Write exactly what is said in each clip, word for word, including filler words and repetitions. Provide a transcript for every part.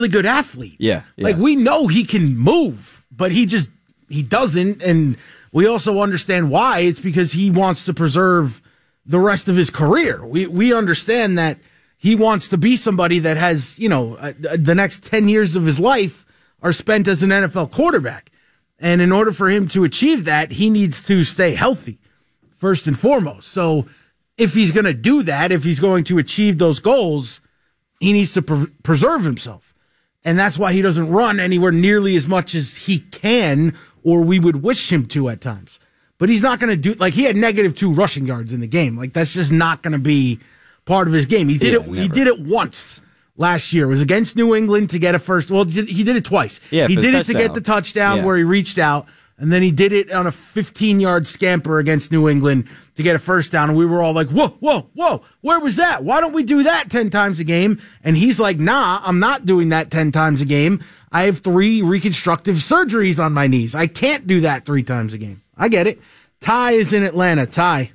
really good athlete. Yeah, yeah. Like, we know he can move, but he just, he doesn't. And we also understand why. It's because he wants to preserve the rest of his career. We, we understand that he wants to be somebody that has, you know, uh, the next ten years of his life are spent as an N F L quarterback. And in order for him to achieve that, he needs to stay healthy, first and foremost. So if he's going to do that, if he's going to achieve those goals, he needs to pre- preserve himself. And that's why he doesn't run anywhere nearly as much as he can, or we would wish him to at times. But he's not going to do, like, he had negative two rushing yards in the game. Like, that's just not going to be part of his game. He did yeah, it, never. he did it once last year. It was against New England to get a first. Well, he did it twice. Yeah, he did it touchdown. to get the touchdown yeah. where he reached out. And then he did it on a fifteen-yard scamper against New England to get a first down. And we were all like, whoa, whoa, whoa, where was that? Why don't we do that ten times a game? And he's like, nah, I'm not doing that ten times a game. I have three reconstructive surgeries on my knees. I can't do that three times a game. I get it. Ty is in Atlanta. Ty.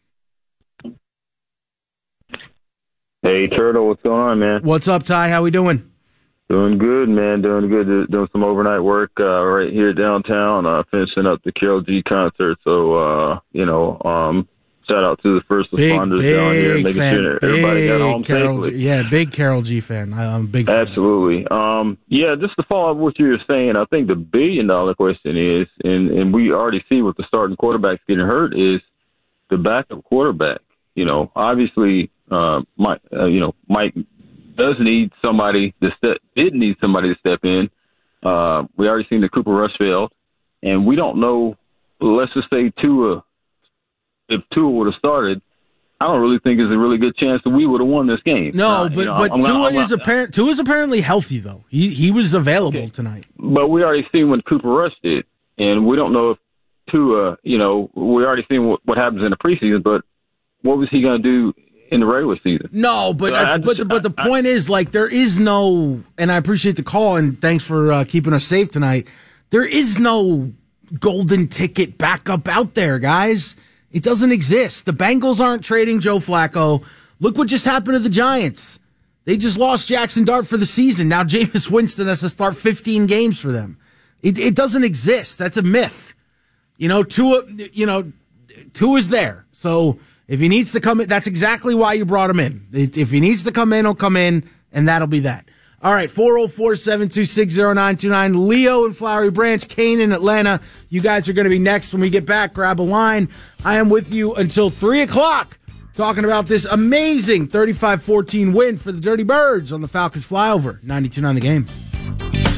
Hey, Turtle, what's going on, man? What's up, Ty? How we doing? Doing good, man. Doing good. Doing some overnight work uh, right here downtown. Uh, finishing up the Karol G concert. So, uh, you know, um, shout out to the first responders big, down here, big making fan. sure everybody got home Karol safely. G, yeah, big Karol G fan. I, I'm a big fan. Absolutely. Um, yeah, just to follow up what you were saying, I think the billion dollar question is, and, and we already see with the starting quarterbacks getting hurt, is the backup quarterback. You know, obviously, uh, Mike, uh, you know, Mike does need somebody to step, did need somebody to step in. Uh, we already seen the Cooper Rush failed, and we don't know, let's just say Tua, if Tua would have started, I don't really think there's a really good chance that we would have won this game. No, uh, but, you know, but I'm, Tua I'm, I'm, is apparent, Tua is apparently healthy, though. He he was available okay. tonight. But we already seen what Cooper Rush did, and we don't know if Tua, you know, we already seen what, what happens in the preseason, but what was he going to do in the regular season? No, but So I I, just- but the, but the I- point is, like, there is no, and I appreciate the call, and thanks for uh, keeping us safe tonight. There is no golden ticket backup out there, guys. It doesn't exist. The Bengals aren't trading Joe Flacco. Look what just happened to the Giants. They just lost Jackson Dart for the season. Now Jameis Winston has to start fifteen games for them. It, it doesn't exist. That's a myth. You know, Tua, you know, Tua's there. So if he needs to come in, that's exactly why you brought him in. If he needs to come in, he'll come in, and that'll be that. All right, four oh four, seven two six, oh nine two nine. Leo in Flowery Branch, Kane in Atlanta. You guys are going to be next when we get back. Grab a line. I am with you until three o'clock talking about this amazing thirty-five fourteen win for the Dirty Birds on the Falcons flyover. ninety-two nine The Game.